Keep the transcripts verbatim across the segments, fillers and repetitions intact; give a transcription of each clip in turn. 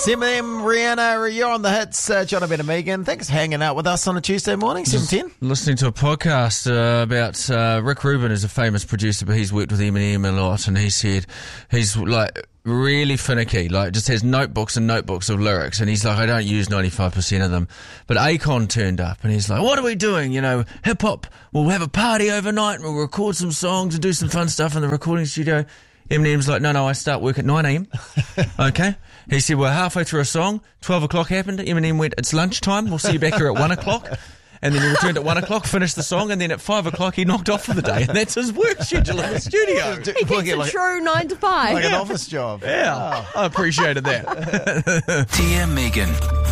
Eminem, Rihanna, you're on the hits. Uh, John, Ben and Megan, thanks for hanging out with us on a Tuesday morning, seven ten. Listening to a podcast uh, about uh, Rick Rubin is a famous producer, but he's worked with Eminem a lot, and he said he's like really finicky, like just has notebooks and notebooks of lyrics, and he's like, I don't use ninety-five percent of them. But Akon turned up, and he's like, what are we doing? You know, hip-hop, we'll have a party overnight, and we'll record some songs and do some fun stuff in the recording studio. Eminem's like, no, no, I start work at nine a.m. Okay. He said, we're halfway through a song, twelve o'clock happened, Eminem went, it's lunchtime, we'll see you back here at one o'clock. And then he returned at one o'clock, finished the song, and then at five o'clock he knocked off for the day. And that's his work schedule in the studio. He gets a like, true nine to five. Like an office job. Yeah, oh. I appreciated that. Dear Megan.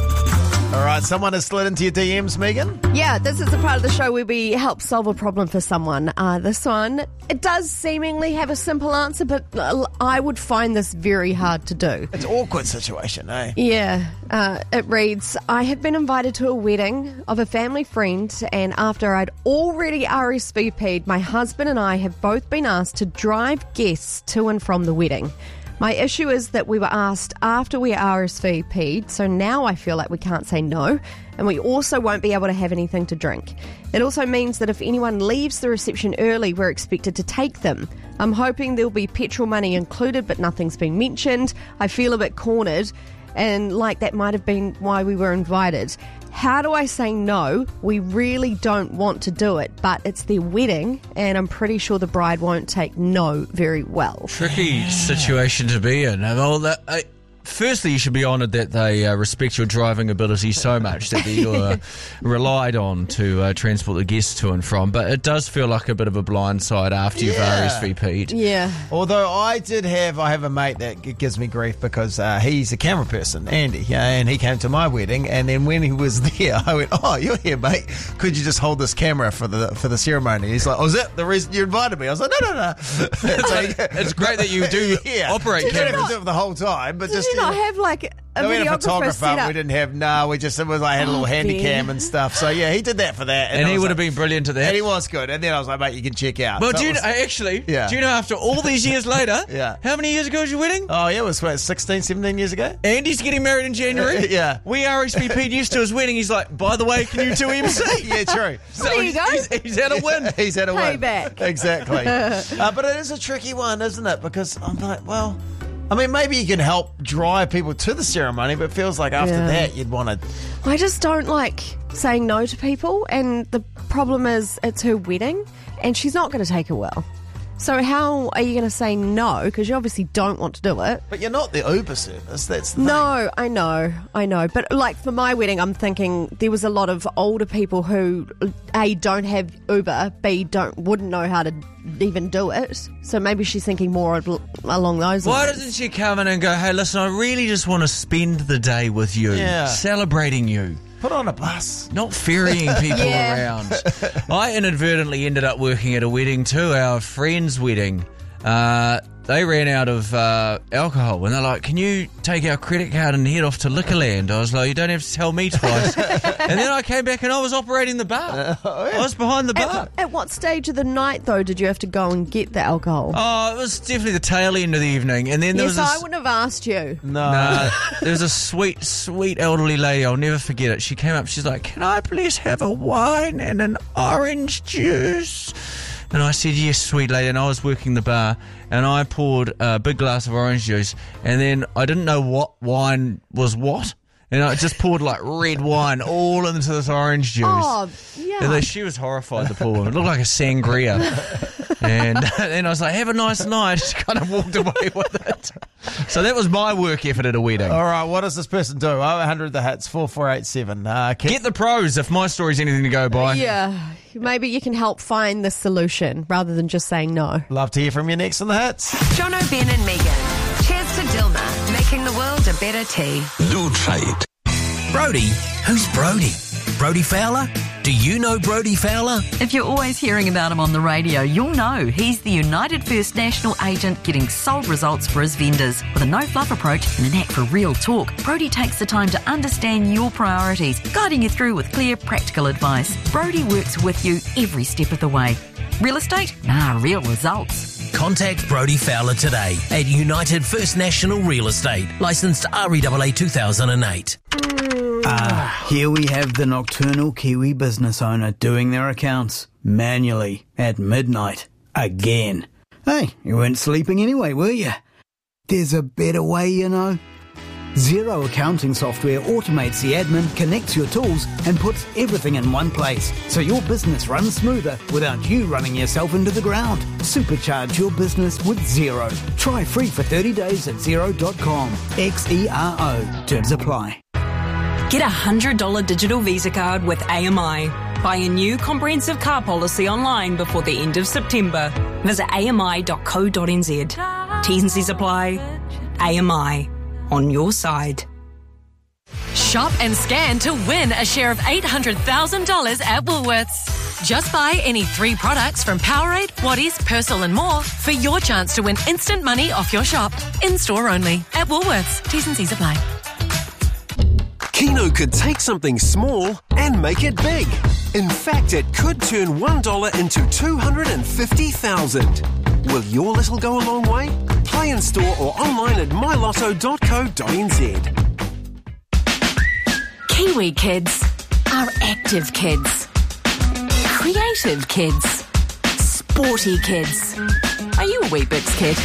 All right, someone has slid into your D Ms, Megan? Yeah, this is the part of the show where we help solve a problem for someone. Uh, this one, it does seemingly have a simple answer, but I would find this very hard to do. It's an awkward situation, eh? Yeah, uh, it reads, I have been invited to a wedding of a family friend, and after I'd already R S V P'd, my husband and I have both been asked to drive guests to and from the wedding. My issue is that we were asked after we R S V P'd, so now I feel like we can't say no, and we also won't be able to have anything to drink. It also means that if anyone leaves the reception early, we're expected to take them. I'm hoping there'll be petrol money included, but nothing's been mentioned. I feel a bit cornered, and like that might have been why we were invited. How do I say no? We really don't want to do it, but it's their wedding, and I'm pretty sure the bride won't take no very well. Tricky situation to be in. And all that, I, firstly, you should be honoured that they uh, respect your driving ability so much that you're uh, relied on to uh, transport the guests to and from. But it does feel like a bit of a blindside after you've Yeah. R S V P'd. Yeah. Although I did have, I have a mate that g- gives me grief because uh, he's a camera person, Andy, yeah, and he came to my wedding, and then when he was there, I went, oh, you're here, mate. Could you just hold this camera for the for the ceremony? He's like, oh, is that the reason you invited me? I was like, no, no, no. It's, like, It's great that you do yeah. operate You don't have cameras. to do it the whole time, but Did just you not have like a no, we had a videographer photographer. set up? We didn't have no. We just it was I had a little Oh, handy cam Ben. and stuff. So yeah, he did that for that, And I he was would have like- been brilliant at that. And he was good. And then I was like, mate, you can check out. Well, So do it you was- know, actually, Yeah. do you know after all these years later, Yeah. how many years ago was your wedding? Oh yeah, it was what, sixteen, seventeen years ago. Andy's getting married in January. Yeah. We R S V P'd used to his wedding. He's like, by the way, can you two M C? Yeah, true. So There you he's, go. He's, he's had a win. He's had a win. Payback. Exactly. uh, but it is a tricky one, isn't it? Because I'm like, well, I mean, maybe you can help drive people to the ceremony, but it feels like after Yeah. that you'd want to. I just don't like saying no to people, and the problem is it's her wedding, and she's not going to take it well. So how are you going to say no? Because you obviously don't want to do it. But you're not the Uber service. That's the thing. No, I know, I know. But like for my wedding, I'm thinking there was a lot of older people who A, don't have Uber, B, don't wouldn't know how to even do it. So maybe she's thinking more al- along those Why lines. doesn't she come in and go, hey, listen, I really just want to spend the day with you, Yeah. celebrating you, Put on a bus. not ferrying people Yeah. around. I inadvertently ended up working at a wedding too, our friend's wedding. Uh, they ran out of uh, alcohol, and they're like, can you take our credit card and head off to Liquorland? I was like, you don't have to tell me twice. And then I came back and I was operating the bar. I was behind the bar. At, at what stage of the night, though, did you have to go and get the alcohol? Oh, it was definitely the tail end of the evening. And then there yes, was I this, wouldn't have asked you. No. Nah, there was a sweet, sweet elderly lady. I'll never forget it. She came up. She's like, can I please have a wine and an orange juice? And I said, yes, sweet lady. And I was working the bar, and I poured a big glass of orange juice, and then I didn't know what wine was what. And I just poured like red wine all into this orange juice. Oh, yeah. And then she was horrified, the poor woman. It looked like a sangria. And then I was like, have a nice night. She kind of walked away with it. So that was my work effort at a wedding. All right, what does this person do? Oh, one hundred the hits, four four eight seven. Uh, keep- Get the pros if my story's anything to go by. Yeah, maybe you can help find the solution rather than just saying no. Love to hear from you next on the hits. John O'Ben and Megan. Cheers to Dilma, making the world a better tea. Lutrate. Brody? Who's Brody? Brody Fowler? Do you know Brody Fowler? If you're always hearing about him on the radio, you'll know he's the United First National agent getting sold results for his vendors. With a no-fluff approach and a knack for real talk, Brody takes the time to understand your priorities, guiding you through with clear, practical advice. Brody works with you every step of the way. Real estate? Nah, real results. Contact Brodie Fowler today at United First National Real Estate, licensed R E A A two thousand eight. Ah, here we have the nocturnal Kiwi business owner doing their accounts manually at midnight again. Hey, you weren't sleeping anyway, were you? There's a better way, you know. Xero accounting software automates the admin, connects your tools, and puts everything in one place, so your business runs smoother without you running yourself into the ground. Supercharge your business with Xero. Try free for thirty days at xero dot com. X E R O. Terms apply. Get a one hundred dollars digital Visa card with A M I. Buy a new comprehensive car policy online before the end of September. Visit A M I dot co dot n z. T's and C's apply. A M I. On your side. Shop and scan to win a share of eight hundred thousand dollars at Woolworths. Just buy any three products from Powerade, Waddies, Persil and more for your chance to win instant money off your shop. In-store only. At Woolworths. T's and C's apply. Keno could take something small and make it big. In fact, it could turn one dollar into two hundred fifty thousand dollars. Will your little go a long way? Play in store or online at my lotto dot co dot n z. Kiwi kids are active kids, creative kids, sporty kids. Are you a Weet-Bix kid?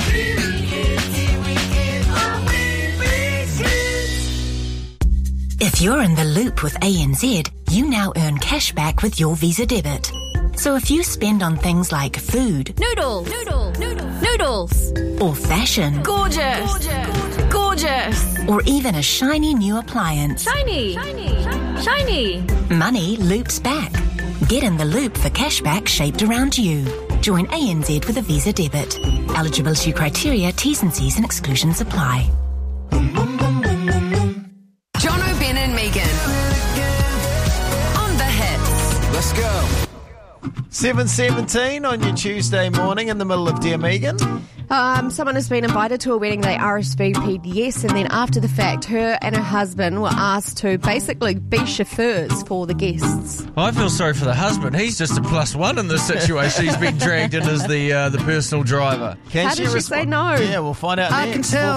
If you're in the loop with A N Z, you now earn cash back with your Visa debit. So if you spend on things like food, Noodles, noodles, noodles, noodles, or fashion, gorgeous, gorgeous, gorgeous, or even a shiny new appliance, shiny, shiny, shiny, money loops back. Get in the loop for cashback shaped around you. Join A N Z with a Visa debit. Eligibility criteria, T's and C's and exclusions apply. John O'Ben and Megan. On the hits. Let's go. seven seventeen on your Tuesday morning in the middle of Dear Megan. Um, someone has been invited to a wedding. They R S V P'd yes, and then after the fact, her and her husband were asked to basically be chauffeurs for the guests. I feel sorry for the husband. He's just a plus one in this situation. He's been dragged in as the uh, the personal driver. Can How she did she respond? say no? Yeah, we'll find out I next. can tell.